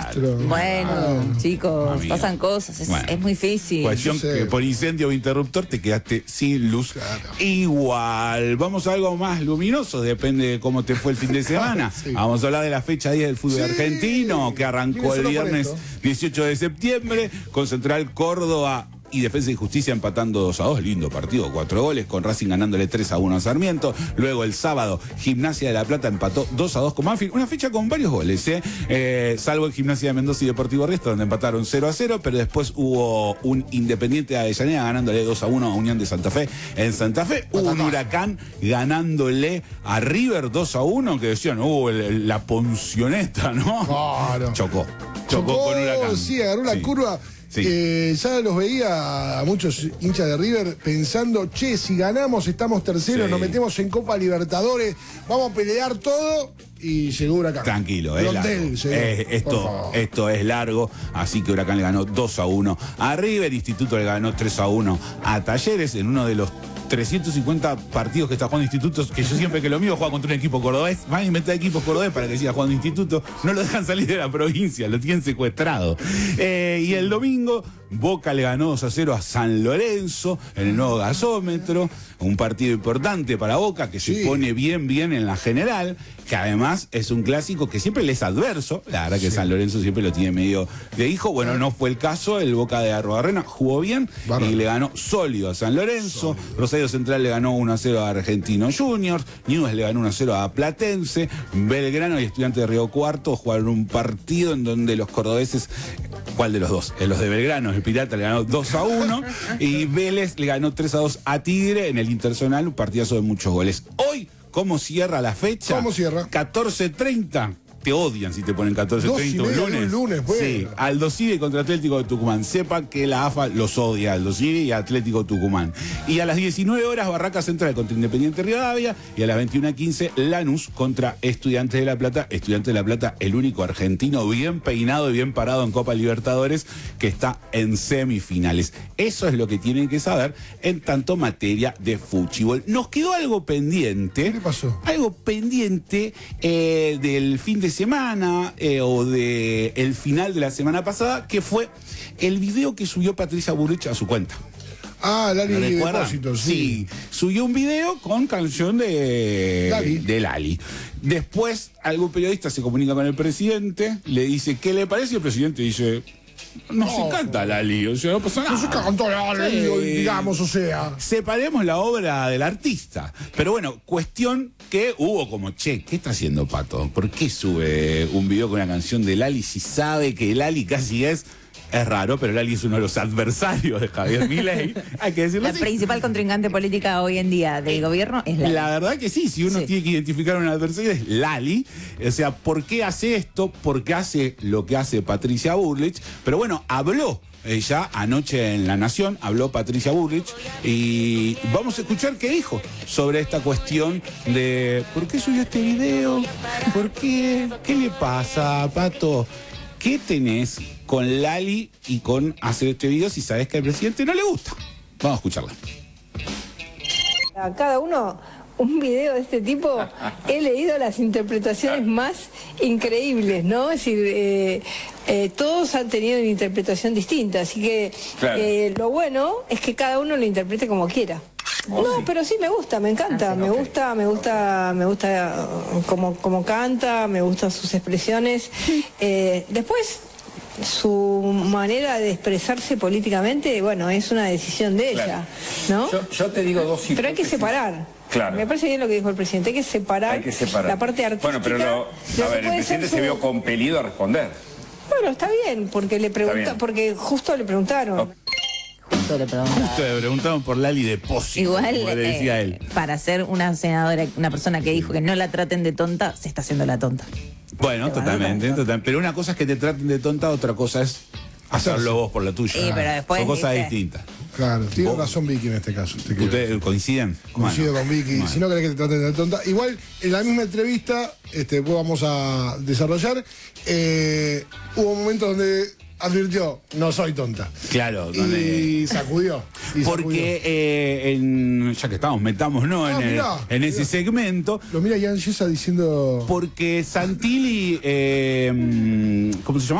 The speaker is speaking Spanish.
Maestro. Bueno, chicos, pasan cosas, es muy difícil. Cuestión que por incendio o interruptor te quedaste sin luz. Claro. Igual, vamos a algo más luminoso, depende de cómo te fue el fin de semana. Sí. Vamos a hablar de la fecha 10 del fútbol argentino, que arrancó el viernes 18 de septiembre, con Central Córdoba y Defensa y Justicia empatando 2-2, lindo partido, 4 goles, con Racing ganándole 3-1 a Sarmiento. Luego el sábado, Gimnasia de La Plata empató 2-2 con Banfield, una fecha con varios goles, salvo el Gimnasia de Mendoza y Deportivo Riestra, donde empataron 0-0, pero después hubo un Independiente de Avellaneda ganándole 2-1 a Unión de Santa Fe en Santa Fe. Hubo un Huracán ganándole a River 2-1, que decían, la Poncioneta, ¿no? Claro. Chocó con Huracán. Sí, agarró la curva. Sí. Ya los veía a muchos hinchas de River pensando, che, si ganamos estamos terceros, Sí. nos metemos en Copa Libertadores, vamos a pelear todo, y llegó Huracán. Tranquilo, es Rondel, largo. Esto es largo, así que Huracán le ganó 2-1 a River, Instituto le ganó 3-1 a Talleres en uno de los 350 partidos que está jugando Institutos, que yo siempre que lo mío juega contra un equipo cordobés, van a inventar equipos cordobés para que siga jugando Instituto, no lo dejan salir de la provincia, lo tienen secuestrado. Y el domingo, Boca le ganó 2-0 a San Lorenzo en el nuevo gasómetro, un partido importante para Boca, que se pone bien en la general, que además es un clásico que siempre le es adverso, la verdad que San Lorenzo siempre lo tiene medio de hijo, bueno, no fue el caso, el Boca de Arruabarrena jugó bien y le ganó sólido a San Lorenzo, Rosario Central le ganó 1-0 a Argentino Juniors, Newell's le ganó 1-0 a Platense, Belgrano y Estudiantes de Río Cuarto jugaron un partido en donde los cordobeses, ¿cuál de los dos? Los de Belgrano, el Pirata le ganó 2-1 y Vélez le ganó 3-2 a Tigre en el Internacional, un partidazo de muchos goles. Hoy, ¿cómo cierra la fecha? ¿Cómo cierra? 14:30. Te odian si te ponen 14:30 un lunes. Bueno. Sí, Aldo Civi contra Atlético de Tucumán. Sepa que la AFA los odia, Aldo Civi y Atlético Tucumán. Y a las 19 horas, Barraca Central contra Independiente Rivadavia. Y a las 21:15, Lanús contra Estudiantes de La Plata. Estudiantes de La Plata, el único argentino bien peinado y bien parado en Copa Libertadores, que está en semifinales. Eso es lo que tienen que saber en tanto materia de fútbol. Nos quedó algo pendiente. ¿Qué le pasó? Algo pendiente del fin de semana o de el final de la semana pasada, que fue el video que subió Patricia Bullrich a su cuenta. Ah, Lali Depósito, sí. Subió un video con canción de Lali. Después, algún periodista se comunica con el presidente, le dice, ¿qué le parece? Y el presidente dice, nos encanta Lali, o sea, no pasa nada. No se cantó Lali, digamos, o sea. Separemos la obra del artista. Pero bueno, cuestión que hubo como, che, ¿qué está haciendo Pato? ¿Por qué sube un video con una canción de Lali si sabe que Lali casi es raro, pero Lali es uno de los adversarios de Javier Milei? Hay que decirlo La principal contrincante política hoy en día del gobierno es Lali. La verdad que sí, si uno tiene que identificar a un adversario es Lali. O sea, ¿por qué hace esto? ¿Por qué hace lo que hace Patricia Bullrich? Pero bueno, habló ella anoche en La Nación, habló Patricia Bullrich y vamos a escuchar qué dijo sobre esta cuestión de ¿por qué subió este video? ¿Por qué? ¿Qué le pasa, Pato? ¿Qué tenés con Lali y con hacer este video si sabes que al presidente no le gusta? Vamos a escucharla. A cada uno un video de este tipo, he leído las interpretaciones más increíbles, ¿no? Es decir, todos han tenido una interpretación distinta, así que lo bueno es que cada uno lo interprete como quiera. No, pero sí me gusta, me encanta, me gusta cómo canta, me gustan sus expresiones. Después, su manera de expresarse políticamente, bueno, es una decisión de ella, ¿no? Yo te digo dos hipótesis. Pero hay que separar. Claro. Me parece bien lo que dijo el presidente, hay que separar la parte artística. Bueno, pero el presidente se vio compelido a responder. Bueno, está bien, porque le pregunta, porque justo le preguntaron. Justo le preguntaron por Lali Depósito. Igual, como le decía él. Para ser una senadora, una persona que dijo que no la traten de tonta, se está haciendo la tonta. Bueno, totalmente. Pero una cosa es que te traten de tonta, otra cosa es hacerlo vos por la tuya. Sí, pero después, son cosas distintas. Claro, tiene razón Vicky en este caso. ¿Ustedes coinciden? Coincido con Vicky. Bueno. Si no querés que te traten de tonta. Igual, en la misma entrevista, después vamos a desarrollar, hubo un momento donde advirtió, no soy tonta. Claro. Y sacudió. Porque, ya que estamos, metámonos en ese segmento. Lo mira Jan Yesa diciendo... Porque Santilli, ¿cómo se llama?